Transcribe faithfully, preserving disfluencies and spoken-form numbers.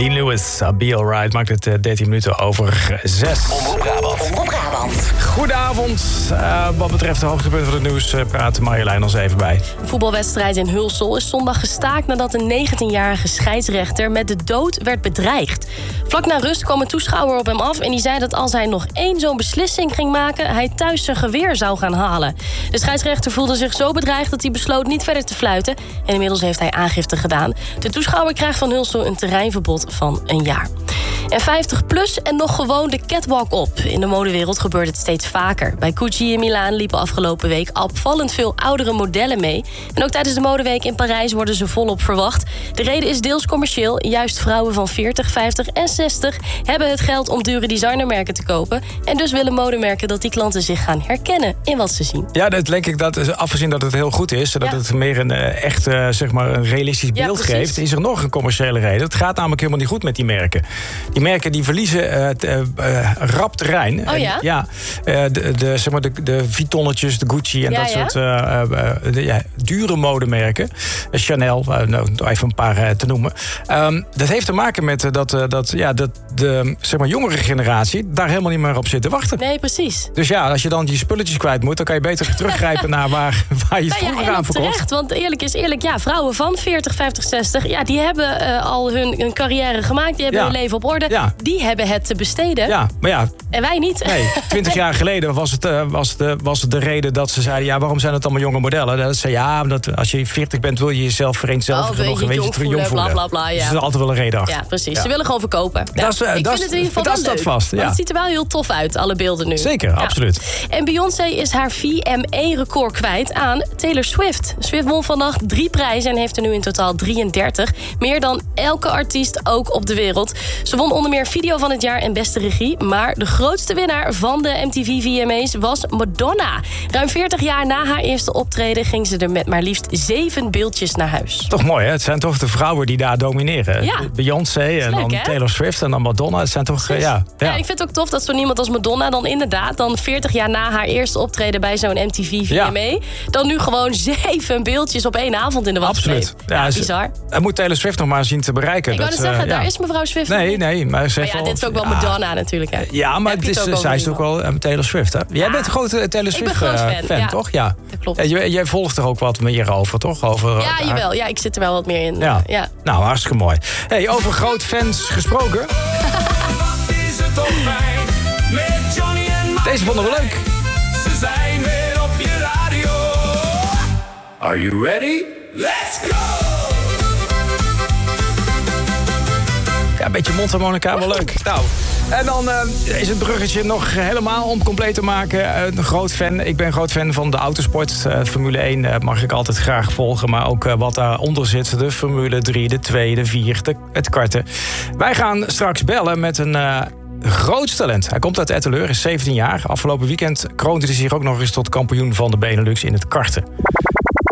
Dean Lewis, I'll be alright. Maakt het uh, dertien minuten over zes. Omroep Brabant. Omroep Brabant. Goedenavond. Uh, wat betreft de hoogtepunten van het nieuws uh, praat Marjolein ons even bij. Een voetbalwedstrijd in Hulsel is zondag gestaakt nadat een negentienjarige scheidsrechter met de dood werd bedreigd. Vlak na rust kwam een toeschouwer op hem af en die zei dat als hij nog één zo'n beslissing ging maken, hij thuis zijn geweer zou gaan halen. De scheidsrechter voelde zich zo bedreigd dat hij besloot niet verder te fluiten. En inmiddels heeft hij aangifte gedaan. De toeschouwer krijgt van Hulsel een terreinverbod van een jaar. En vijftig plus en nog gewoon de catwalk op. In de modewereld gebeurt het steeds vaker. Bij Gucci in Milaan liepen afgelopen week opvallend veel oudere modellen mee. En ook tijdens de modeweek in Parijs worden ze volop verwacht. De reden is deels commercieel. Juist vrouwen van veertig, vijftig en zestig hebben het geld om dure designermerken te kopen. En dus willen modemerken dat die klanten zich gaan herkennen in wat ze zien. Ja, dat denk ik dat, afgezien dat het heel goed is, dat ja. het meer een uh, echt uh, zeg maar een realistisch beeld ja, geeft, is er nog een commerciële reden. Het gaat namelijk helemaal niet goed met die merken. Die merken die verliezen uh, t, uh, uh, rap terrein. Oh ja? En, ja, uh, de, de, zeg maar de, de Vuittonnetjes, de Gucci en ja, dat ja? soort uh, uh, de, ja, dure modemerken. Uh, Chanel, uh, nou, even een paar uh, te noemen. Um, dat heeft te maken met uh, dat, uh, dat, ja, dat de zeg maar, jongere generatie daar helemaal niet meer op zit te wachten. Nee, precies. Dus ja, als je dan die spulletjes kwijt moet, dan kan je beter teruggrijpen naar waar, waar je het nou vroeger ja, aan verkocht. Terecht, want eerlijk is eerlijk, ja, vrouwen van veertig, vijftig, zestig... ja, die hebben uh, al hun, hun carrière gemaakt, die hebben ja. hun leven op orde. Ja. Die hebben het te besteden. Ja, maar ja. En wij niet. Nee, twintig jaar geleden was het, uh, was, het, uh, was het de reden dat ze zeiden, ja, waarom zijn het allemaal jonge modellen? Dat ze ja, omdat als je veertig bent, wil je jezelf vereenzelvigen. Oh, nog een beetje te jong voelen. Bla, bla, bla, ja. Dus er is altijd wel een reden achter. Ja, precies. Ja. Ze willen gewoon verkopen. Ja. Dat is, uh, ik dat vind het in ieder geval dat wel staat leuk. vast. Ja. Want het ziet er wel heel tof uit, alle beelden nu. Zeker, ja. absoluut. En Beyoncé is haar V M A-record kwijt aan Taylor Swift. Swift won vannacht drie prijzen en heeft er nu in totaal drieëndertig. Meer dan elke artiest ook op de wereld. Ze won onder meer video van het jaar en beste regie. Maar de grootste winnaar van de M T V V M A's was Madonna. Ruim veertig jaar na haar eerste optreden ging ze er met maar liefst zeven beeldjes naar huis. Toch mooi, hè? Het zijn toch de vrouwen die daar domineren. Ja. Beyoncé en leuk, dan hè? Taylor Swift en dan Madonna. Het zijn toch, uh, ja, ja. ja. Ik vind het ook tof dat zo'n iemand als Madonna dan inderdaad dan veertig jaar na haar eerste optreden bij zo'n M T V V M A ja. dan nu gewoon zeven beeldjes op één avond in de wacht Absoluut. Ja, ja, bizar. Dat moet Taylor Swift nog maar zien te bereiken. Ik wou dat, net zeggen, uh, daar ja. is mevrouw Swift Nee, niet. nee, maar ze maar ja, dit is ook wel ja. Madonna natuurlijk. Hè. Ja, maar het is, ook zij is ook wel um, Taylor Swift, hè? Jij ja. bent een grote Taylor Swift fan, uh, fan ja. toch? Ja, dat klopt. En jij, jij volgt er ook wat meer over, toch? Over, ja, uh, jawel. Ja, ik zit er wel wat meer in. Ja. ja. Nou, hartstikke mooi. Hey, over groot fans gesproken. Wat is het toch fijn met Johnny en Mike. Deze vonden we leuk. Ze zijn weer op je radio. Are you ready? Let's go! Ja, een beetje mondharmonica, wel leuk. Nou, en dan uh, is het bruggetje nog helemaal om compleet te maken. Uh, een groot fan. Ik ben een groot fan van de autosport. Uh, Formule één uh, mag ik altijd graag volgen. Maar ook uh, wat daaronder zit. De Formule drie, de twee, de vier, de, het karten. Wij gaan straks bellen met een uh, groot talent. Hij komt uit Etteleur, is zeventien jaar. Afgelopen weekend kroonde hij zich ook nog eens tot kampioen van de Benelux in het karten.